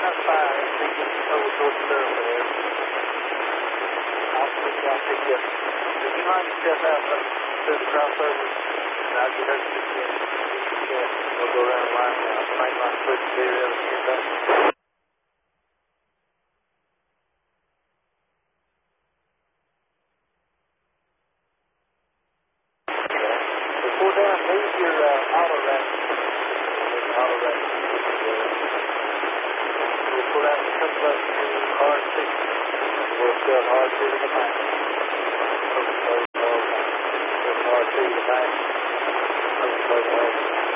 that's fine. They just over towards the circle there. I'll pick you up. If you line yourself out up to the crossover, I'll get her to pick you up. We'll go around the line now. The main line switch to the other side. Before down, move your auto rack. Auto rack. We'll pull out a couple of R6. We'll still R2 in the back. R2 in the back.